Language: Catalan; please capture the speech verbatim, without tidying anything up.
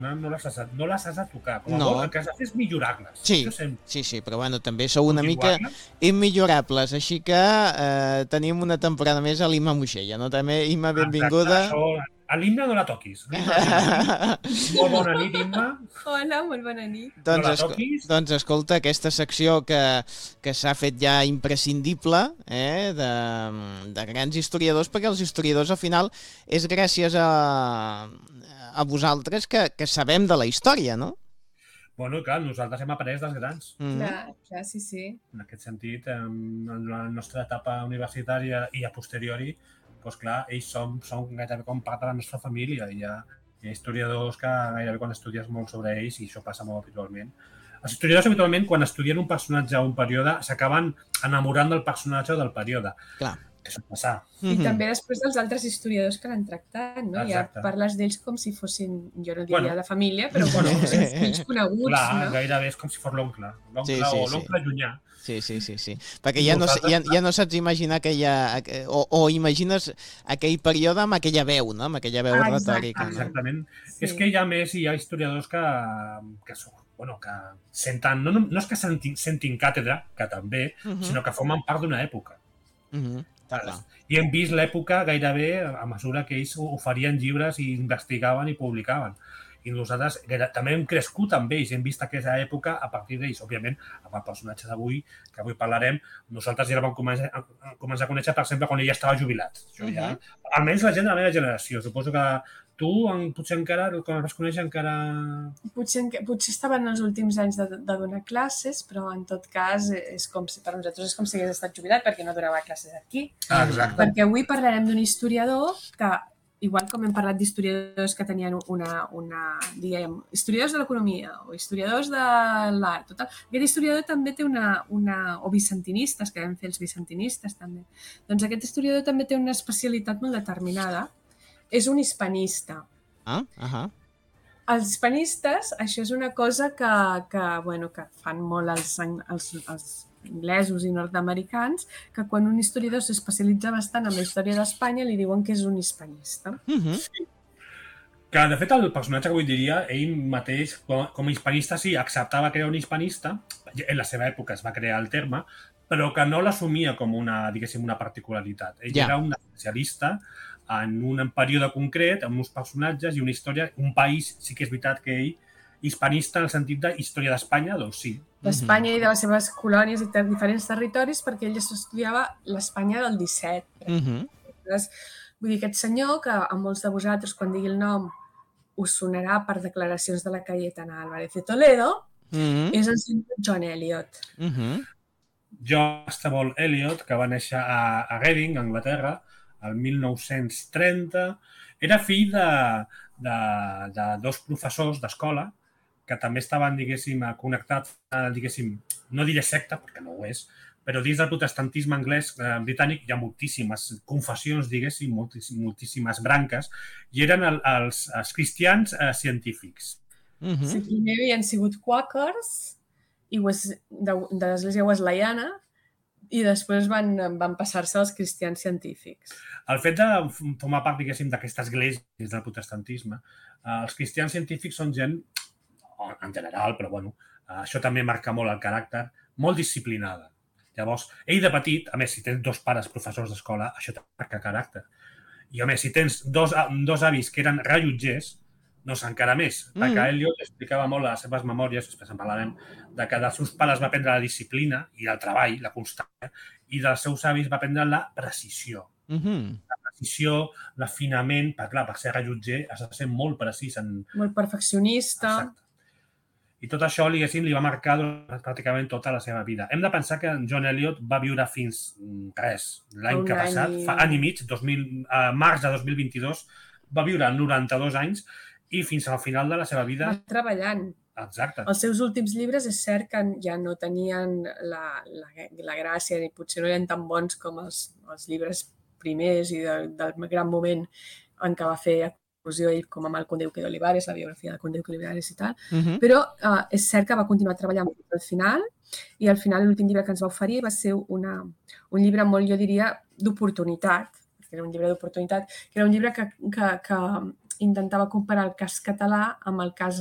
no les has, no les has de tocar. Com a No. molt, el que has de fer és millorar-les. Sí, sí, sí, però bueno, també sou una mica immillorables, així que eh, tenim una temporada més a l'Imma Moixella, no? També, Imma, benvinguda. Exacte, això, a l'Imma no la toquis. Molt bona nit, Imma. Hola, molt bona nit. Doncs, no la esco toquis. doncs escolta, aquesta secció que, que s'ha fet ja imprescindible eh, de, de grans historiadors, perquè els historiadors al final és gràcies a, a vosaltres que, que sabem de la història, no? Bueno, clar, nosaltres hem après dels grans. Mm-hmm. Clar, clar, sí, sí. En aquest sentit, en la nostra etapa universitària i a posteriori, doncs clar, ells són, són gairebé com part de la nostra família. Hi ha, hi ha historiadors que gairebé quan estudies molt sobre ells, i això passa molt habitualment. Els historiadors habitualment, quan estudien un personatge o un període, s'acaben enamorant del personatge o del període. Clar. Que això passa. I mm-hmm. també després dels altres historiadors que l'han tractat, no? Exacte. Ja parles d'ells com si fossin, jo no diria bueno, de família, però bueno, com si fossin coneguts, clar, no? Gairebé és com si fos l'oncle, l'oncle sí, sí, o sí. l'oncle llunyà. Sí, sí, sí, sí. Perquè ja no, ja, ja no saps imaginar aquella... O, o imagines aquell període amb aquella veu, no? Amb aquella veu ah, retòrica. No? Exactament. Sí. És que hi ha més, hi ha historiadors que, que són bueno, que senten, no, no és que sentin, sentin càtedra, que també, uh-huh. sinó que formen part d'una època. Uh-huh. I hem vist l'època gairebé a mesura que ells oferien llibres i investigaven i publicaven. I nosaltres també hem crescut amb ells, hem vist aquesta època a partir d'ells. Òbviament, amb el personatge d'avui, que avui parlarem, nosaltres ja el vam començar a, començar a conèixer, per exemple, quan ell ja estava jubilat. Això ja, uh-huh. Almenys la gent de la meva generació. Suposo que tu, potser encara, quan el vas conèixer, encara... Potser, potser estava en els últims anys de, de donar classes, però en tot cas és com si, per nosaltres és com si hagués estat jubilat perquè no donava classes aquí. Ah, exacte. Perquè avui parlarem d'un historiador que, igual com hem parlat d'historiadors que tenien una, una diguem, historiadors de l'economia o historiadors de l'art, total, aquest historiador també té una, una o vicentinistes, que vam fer els vicentinistes també. Doncs aquest historiador també té una especialitat molt determinada. És un hispanista. Ah, ahà. Els hispanistes, això és una cosa que, que, bueno, que fan molt els, els, els anglesos i nord-americans, que quan un historiador s'especialitza bastant en la història d'Espanya li diuen que és un hispanista. Uh-huh. Sí. Que, de fet, el personatge que avui diria, ell mateix, com, com a hispanista, sí, acceptava que era un hispanista, en la seva època es va crear el terme, però que no l'assumia com una, diguéssim, una particularitat. Ell yeah. era un especialista en un període concret, amb uns personatges i una història, un país, sí que és veritat que ell, hispanista en el sentit de història d'Espanya, doncs sí. D'Espanya i de les seves colònies i de diferents territoris, perquè ell estudiava l'Espanya del disset. Uh-huh. Vull dir, aquest senyor, que a molts de vosaltres, quan digui el nom, us sonarà per declaracions de la Cayetana Álvarez de Toledo, uh-huh. és el senyor John Eliot. Uh-huh. John Astable Eliot, que va néixer a, a Reading, Anglaterra, el mil nou-cents trenta, era fill de, de, de dos professors d'escola que també estaven, diguéssim, connectats, diguéssim, no diré secta, perquè no ho és, però dins del protestantisme anglès eh, britànic hi ha moltíssimes confessions, diguéssim, moltíssimes, moltíssimes branques, i eren el, els, els cristians eh, científics. Uh-huh. Sí, primer havien sigut quàquers i de, de l'església wesleyana, i després van, van passar-se als cristians científics. El fet de formar part, diguéssim, d'aquesta església dins del protestantisme, eh, els cristians científics són gent, en general, però bueno, eh, això també marca molt el caràcter, molt disciplinada. Llavors, ell de petit, a més, si tens dos pares professors d'escola, això te marca caràcter. I a més, si tens dos, dos avis que eren rellotgers, doncs encara més, mm. perquè Eliot explicava molt a les seves memòries, després en parlarem, de que dels seus pares va aprendre la disciplina i el treball, la constància, i dels seus avis va aprendre la precisió. Mm-hmm. La precisió, l'afinament, perquè clar, per ser rellotger has de ser molt precís. En... Molt perfeccionista. Exacte. I tot això, diguéssim, li va marcar pràcticament tota la seva vida. Hem de pensar que John Eliot va viure fins, res, l'any que ha passat, fa any i mig, dos mil, a març de dos mil vint-i-dos, va viure noranta-dos anys, i fins al final de la seva vida... Va treballant. Exacte. Els seus últims llibres és cert que ja no tenien la, la, la gràcia, ni potser no eren tan bons com els, els llibres primers i de, del gran moment en què va fer inclusió ell com amb el Conde Duque d'Olivares, la biografia del Conde Duque d'Olivares i tal, uh-huh. però uh, és cert que va continuar treballant al final, i al final l'últim llibre que ens va oferir va ser una, un llibre molt, jo diria, d'oportunitat, que era un llibre d'oportunitat, que era un llibre que, que, que intentava comparar el cas català amb el cas